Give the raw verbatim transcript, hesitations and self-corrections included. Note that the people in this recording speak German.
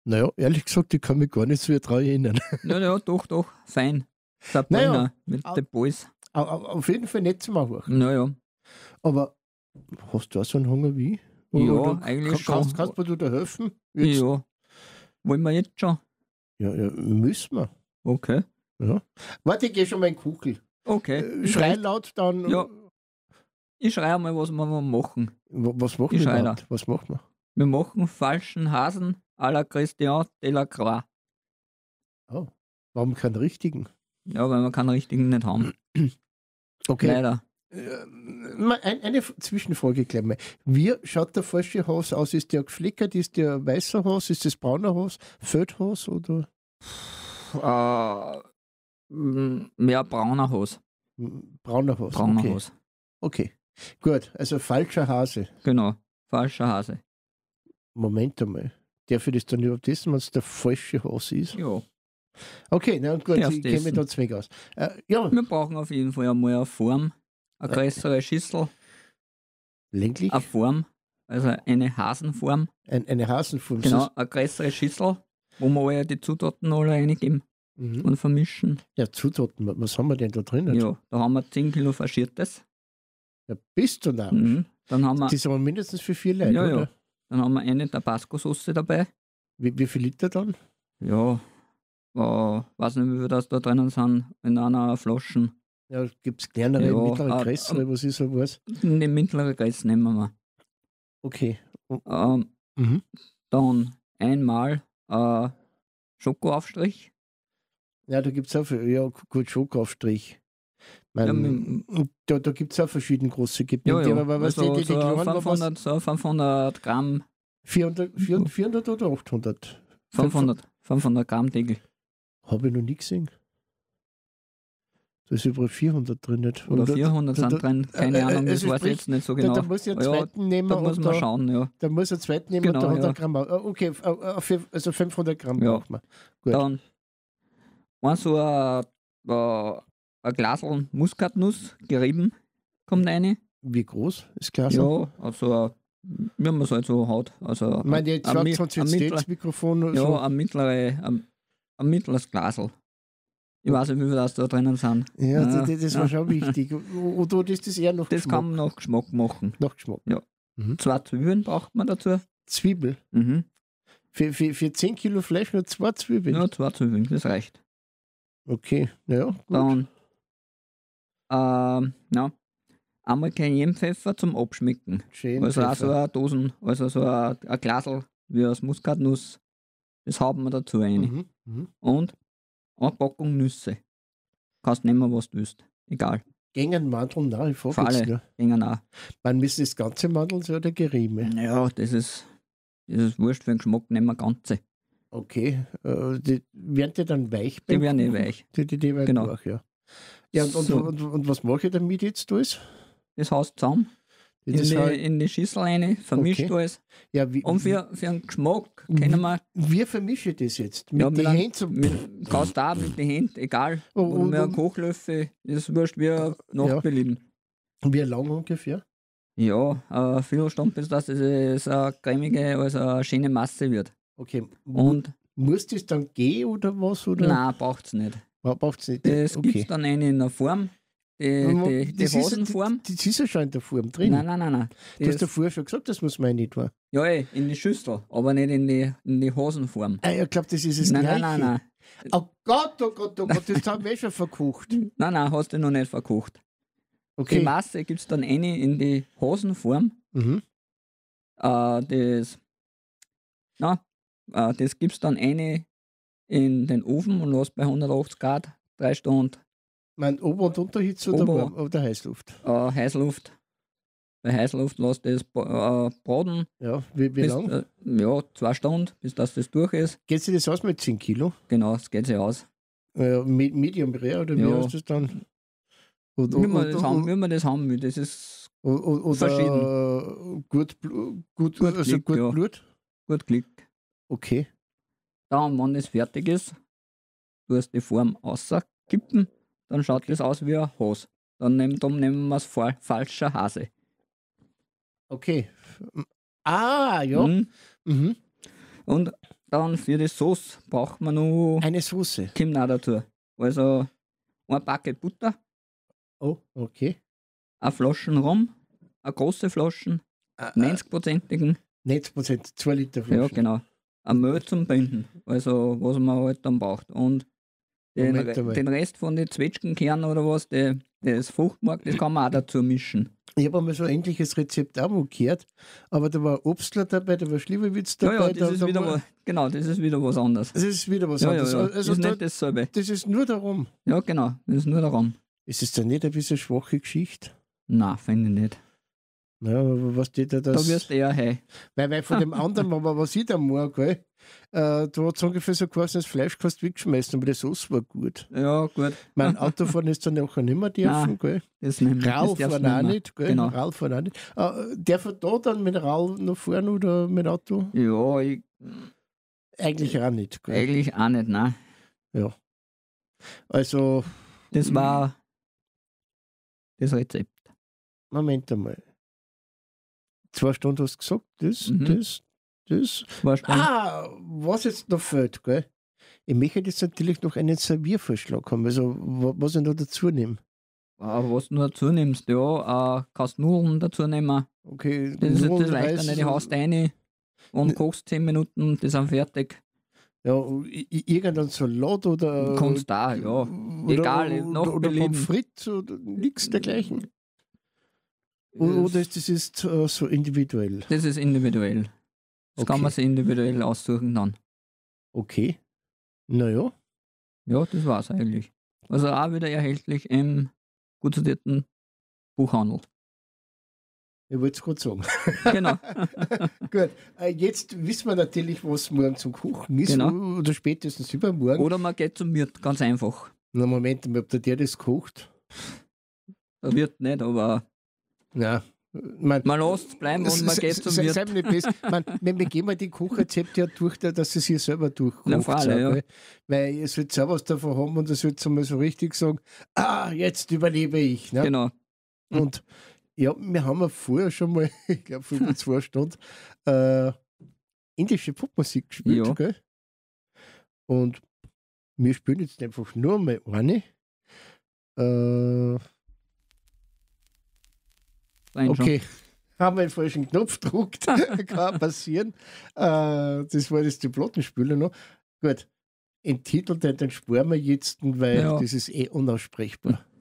Naja, ehrlich gesagt, ich kann mich gar nicht so daran erinnern. Ja, ja, doch, doch, fein. Sabrina Naja, mit au- den Boys. Au- au- Auf jeden Fall nicht zum Anhören. Naja, Aber hast du auch so einen Hunger wie ich? ja, Oder eigentlich kann- kannst, schon. kannst du mir da helfen? Jetzt? Ja, wollen wir jetzt schon? Ja, ja, müssen wir. Okay. Ja. Warte, ich gehe schon mal in den Kuchel. Okay. Äh, ich Schrei schreie laut, dann. Ja. ich schrei mal, was wir mal machen. Wa- Was machen Ich wir schrei überhaupt? Was machen wir? Wir machen falschen Hasen à la Christian Delacroix. Oh, warum keinen richtigen? Ja, weil wir keinen richtigen nicht haben. Okay. Leider. Äh, mal ein, eine F- Zwischenfrage gleich mal. Wie schaut der falsche Hase aus? Ist der geflickert? Ist der weißer Hase? Ist das brauner Hase? Feldhase oder Äh, m, mehr brauner Hose. hm, brauner Hase? Brauner okay. Hose. okay. Gut, also falscher Hase. Genau. Falscher Hase. Moment einmal. Darf ich das dann überhaupt wissen, wenn es der falsche Hase ist? Ja. Okay, na gut, Darfst ich kenne mich essen. da zwingend aus. Äh, ja, Wir brauchen auf jeden Fall einmal eine Form. Eine Äh. größere Schüssel. länglich. Eine Form. Also eine Hasenform. Ein, eine Hasenform. Genau. Eine größere Schüssel, wo wir alle die Zutaten alle reingeben Mhm. und vermischen. Ja, Zutaten, wa- was haben wir denn da drin? Ja. Da haben wir zehn Kilo Faschiertes. Ja, bist du da? Mhm. Dann haben wir, Das ist aber mindestens für vier Leute, ja, oder? ja. Dann haben wir eine Tabasco-Sauce dabei. Wie, wie viel Liter dann? Ja, äh, weiß nicht, wie viel das da drinnen sind, in einer Flasche. Ja, gibt es kleinere, Ja, mittlere, äh, größere, was ich so weiß? Die mittlere Größe nehmen wir. Okay. Ähm, Mhm. dann einmal äh, Schokoaufstrich. Ja, da gibt es auch, viel- ja, gut, Schokoaufstrich. Ja, Mein, mit- da da gibt es auch verschiedene große Ja, Gebiete, ja. aber was Also, die, die, die so, kleinen, war was? fünfhundert, so fünfhundert Gramm, vierhundert, vierhundert, vierhundert oder achthundert? fünfhundert, fünfhundert Gramm Tegel. Habe ich noch nie gesehen. Da ist überall vierhundert drin. Nicht? Oder Und da- vierhundert da- sind da- drin, keine äh, äh, Ahnung, das also weiß ich sprich, jetzt nicht so Da, genau. da muss ich einen Ja, zweiten nehmen. Da muss und man da, schauen, ja. da muss ich einen zweiten nehmen Genau, und da hundert ja. Gramm. auch. Äh, Okay, f- äh, äh, fünf- also fünfhundert Gramm Ja. braucht man. Gut. Dann ein so ein, äh, ein Glasl Muskatnuss gerieben, kommt rein. Wie groß ist Glas? So? Ja, also wie man es halt so hat. Also Ich meine, jetzt ein sagt mi- sonst ein jetzt mittler- das Mikrofon. ja, so. ein, mittlere, ein, ein mittleres Glasl. Ich weiß nicht, wie viel das da drinnen sind. Ja, Ja, das, das ja. war schon wichtig. Oder ist das eher noch Das Geschmack? kann man nach Geschmack machen. Nach Geschmack. Ja. Mhm. Zwei Zwiebeln braucht man dazu. Zwiebel. Mhm. Für, für, für zehn Kilo Fleisch nur zwei Zwiebeln. Ja, zwei Zwiebeln, das reicht. Okay, ja, gut. Dann ähm, ja, einmal Cayennepfeffer zum Abschmecken. Schön. Also auch so Pfeffer. eine Dosen, also so ein, ein Glasl wie aus Muskatnuss. Das haben wir dazu rein. Mhm. Mhm. Und eine Packung Nüsse. Kannst nehmen, was du willst. Egal. Gängen Mandeln, nein, ich frage Für jetzt alle. nur. Gingen auch. Man müsste das ganze Mandel sein oder Geriebe? Ja, das ist, das ist wurscht für den Geschmack, nehmen wir ganze. Okay. Äh, die, werden die dann weich? Die beim werden eh Kochen? weich. Die, die, die werden Genau. weich, ja. Ja, und, und, So. und, und, was mache ich damit jetzt alles? Das haust du zusammen, in Das die, halt- in die Schüssel rein, vermischt Okay. alles. ja, wie, Und für, für den Geschmack können wir, wie vermische ich das jetzt? Mit ja, den einem- Händen zum. mit, kannst du auch mit den Händen, egal. Oh, Oder und- mit einem und- Kochlöffel, ist wurscht, wie nach Belieben. Wie lang ungefähr? Ja, eine Viertelstunde, bis das es eine cremige, also eine schöne Masse wird. Okay. Mu- Und muss das dann gehen oder was? Oder? nein, braucht es nicht. Braucht es nicht. Es okay. gibt dann eine in der Form, die, die, die das, ist, Hosenform. das, das ist ja schon in der Form drin. Nein, nein, nein, nein. Du hast Das, ja vorher schon gesagt, das muss man nicht tun. ja, eh, in die Schüssel, aber nicht in die, in die Hosenform. Ah, ich glaube, das ist das Nein, Gleiche. nein, nein, nein. Oh Gott, oh Gott, oh Gott, das haben wir schon verkocht. Nein, nein, hast du noch nicht verkocht. Die Okay. Masse gibt es dann eine in die Hosenform. Mhm. Äh, das na, äh, das gibt es dann eine in den Ofen und lässt bei hundertachtzig Grad drei Stunden Mein Ober- und Unterhitze oder, Ober- warm, oder Heißluft? äh, Heißluft. Bei Heißluft lässt das äh, braten. Ja, wie, wie bis, lang? äh, ja, zwei Stunden, bis das, das durch ist. Geht sich das aus mit zehn Kilo? Genau, das geht sich aus. Äh, Me- Medium Rare oder wie Ja. heißt das dann? Und, Wie man, das haben, wie man das haben will, das ist und, und, oder verschieden. äh, gut, Blu- gut, Gut also Klick, gut ja. Blut? gut Klick. Okay. Dann, wenn das fertig ist, tust die Form auskippen, dann schaut das aus wie ein Hase. Dann nehmen, dann nehmen wir es fa falscher Hase. Okay. Ah, ja. Mhm. Mhm. Und Dann für die Sauce braucht man noch, Eine Soße. kommt auch dazu. Also ein Packet Butter, Oh, okay. eine Flaschen Rum, eine große Flaschen, Äh, äh, neunzig-prozentigen, neunzig Prozent, zwei Liter ja Flaschen. genau, ein Mehl zum Binden, also was man halt dann braucht. Und den, Moment Re einmal. den Rest von den Zwetschgenkernen oder was, die, das Fruchtmark, das kann man auch dazu mischen. Ich habe einmal so ein ähnliches Rezept auch mal gehört, aber da war Obstler dabei, da war Schliebewitz Ja, dabei. ja, das da, ist da wieder war, was, genau, das ist wieder was anderes. das ist wieder was Ja, ja, anderes. ja, Also ist da, nicht dasselbe. das ist nur darum. Ja, genau, das ist nur daran. Ist es dann nicht ein bisschen schwache Geschichte? Nein, finde ich nicht. Ja, aber was steht da das? Da wirst du eher hey. Weil, weil von dem anderen, aber was ich da mag, gell, äh, da hat es ungefähr so geheißen, das Fleisch kannst du wegschmeißen, aber die Sauce war gut. Ja, gut. Mein Autofahren ist dann nachher nicht mehr dürfen, gell? Das nehmen wir. Raul das darfst fahren du auch mehr. nicht, gell? Genau. Raul fahren auch nicht. Äh, darf er da dann mit Raul noch fahren oder mit Auto? Ja, ich, Eigentlich auch nicht, gell? eigentlich auch nicht, nein. Also, Das war das Rezept. Moment einmal. Zwei Stunden hast du gesagt, das, Mhm. das, das. War schon. Ah, was jetzt noch fehlt, gell? Ich möchte jetzt natürlich noch einen Serviervorschlag haben, also wa- was ich noch dazu nehme. Aber was du dazu nimmst, ja, äh, kannst Nudeln dazu nehmen. Okay, Das ist Nudeln, das leicht, Reis, dann die haust rein und Ne- kochst zehn Minuten, die sind fertig. Ja, i- i- irgendein Salat oder. Kannst da, ja. Oder, Egal, nach oder, oder Belieben. Pommes frites oder nichts dergleichen. Oder, oder ist das jetzt äh, so individuell? Das ist individuell. Das kann Okay. man sich individuell aussuchen dann. Okay. Naja. Ja, das war's eigentlich. Also auch wieder erhältlich im gut sortierten Buchhandel. Ich wollte es gerade sagen. Genau. Gut, äh, jetzt wissen wir natürlich, was morgen zum Kochen ist. Genau. Oder spätestens übermorgen. Oder man geht zum Wirt, ganz einfach. Na, Moment, ob der, der das kocht? Der Wirt nicht, aber Nein. Man, man lässt es bleiben und man geht zum Wirt. Sei mir nicht best. Man, wir, wir gehen mal die Kochrezepte ja durch, dass sie es hier selber durchkocht. Na, freilich, so, ja. gell? Weil ihr sollt auch was davon haben und ihr sollt mal so richtig sagen, ah, jetzt überlebe ich. Ne? Genau. Und ja, wir haben ja vorher schon mal, ich glaube, vor über zwei Stunden, äh, indische Popmusik gespielt. Ja. Gell? Und wir spielen jetzt einfach nur mal eine. Äh, Rein schon. okay, haben wir den falschen Knopf gedruckt, kann passieren. Äh, das war jetzt die Plattenspieler noch. Gut, den Titel, den, den sparen wir jetzt, weil Ja. das ist eh unaussprechbar.